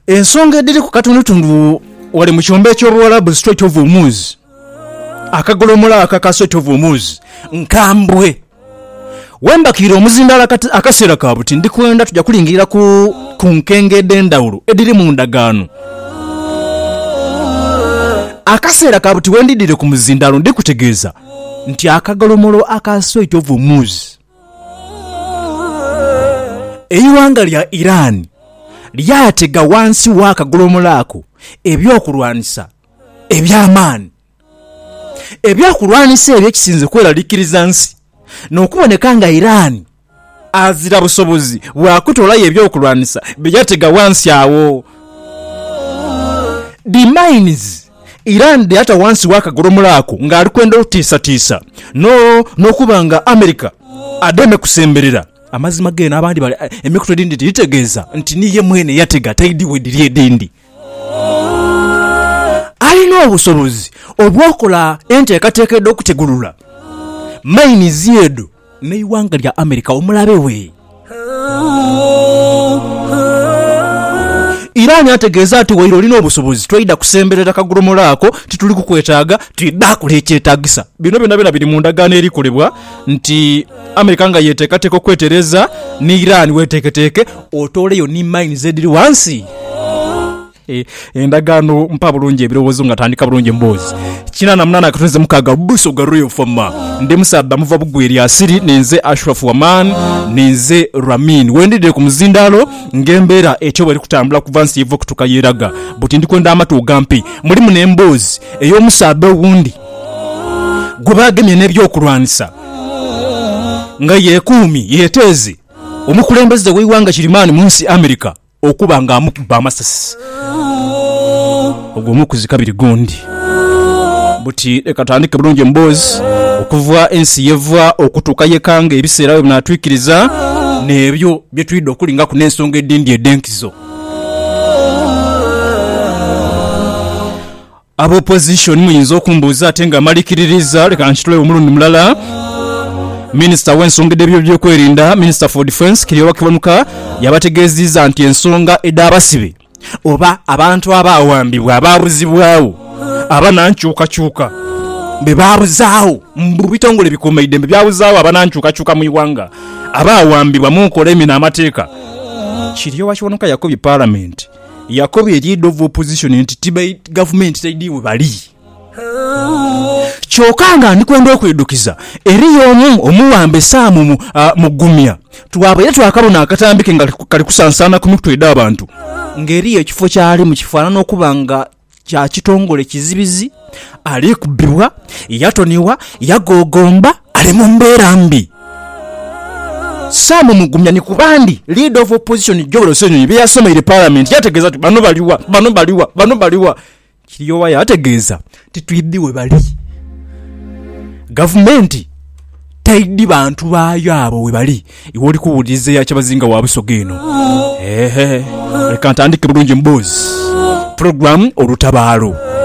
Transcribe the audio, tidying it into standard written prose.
ensonga ediri ku katundutundu wali mu kyombe ky'obuwalabu Strait of Hormuz, akagolomola aka Strait of Hormuz nkambwe wembakira omuzindaalo akaseera ka buti ndi kwenda tujja kulingirira ku nkengedde endawulo ediri mu ndagaano. Akaseera ka buti wendidire ku muzindaalo ndi kutegeeza nti akagolomolo aka Strait of Hormuz eyiwanga lya Iran lyatega wansi w'akagolomola ako ebyokulwanisa eby'amaanyi, ebyokulwanisa ebyekisinze kweraliikiriza nsi n'okuboneka nga Iran azira busobozi bwakutolayo ebyokulwanisa byatega wansi awo. The mines Iran yata wansi w'akagolomola ako ng'ali kwenda okutiisatiisa n'okuba nga America ademe kusemberera. Amazima ge n'abandi bali emikutu edindi litegeeza nti niye mwene yatega taidi wediri edindi alina obusobozi obwokola enteekateekedde okutegulula maini ziedo neiwanga lya America omulabe we. Iran yategeeza ati wairo lino obusobozi twida kusemberera kagolomola ako tituli kukwetaaga twida kulekyetaagisa. Bino byonna biri mu ndagaano erikolebwa nti America nga yeteekateeka okwetereza ne Iran weteeketeeke otoleyo ni mines ediri wansi. Endagaano mpa bulungi ebirowoozo nga tandika bulungi mboozi 88 buso ga Royal Fama ndi Musadda muva bugweri asiri nenze Ashraf Waman nenze Ramin wendide ku muzindaalo ng'embeera ekyo bwe kutambula kuva nsi yivo kutuka yeraga buti ndi kwenda amatu gampi mulimu n'emboozi ey'omusadda owundi gwe baagemye n'ebyokulwanisa nga yeekuumi yeeteeze omukulembeze w'eiwanga Kirimaani mu nsi America okuba nga amukuba amasasi ogwo mukuzika biri gundi buti ekatandike bulungi mboozi okuva ensi yeva okutuka yekanga ebiseera bwe natwikiriza n'ebyo bye tuyidde okulinga ku n'ensonga eddindi edenkizo. Abo opposition muyinza okumbuuza ate nga malikiririza leka nkitule omulundi mulala. Minister w'ensonga by'okwerinda Minister for Defense Kiryowa Kiwanuka yabategeezizza nti ensonga ed'abasibe oba abantu abaawambibwa abaabuzibwawo abanankyukakyuka be baabuzaawo mu bitongole bikuumaidde be byabuzaawo abanankyukakyuka mu iwanga abaawambibwa mu nkola emina amateeka. Kiryowa Kiwanuka yakobye Parliament yakobye leader of opposition nti government taidiwe bali kyokanga ndikwenda okwedukiza eri y'omu omuwambe Saamu Mugumya twabaye twakabona akatambike nga kali kusansana ku mitwe ed'abantu ng'eri ekifo kyali mu kifaanana okuba nga kya kitongole kizibizi ali kubbibwa yatoniwa yagogomba ali mu mbeera mbi. Saamu Mugumya ni kubandi leader of opposition Joel Ssenyonyi bye yasomeire Parliament yategeeza ati bano baliwa Kiryowa yategeeza titwiddiwe bali gavumenti taidi bantu baayo abo we bali iwe oli kuwuliriza yakyabazinga wa busoga eno. Leka ntandike bulungi mboozi program olutabaalo.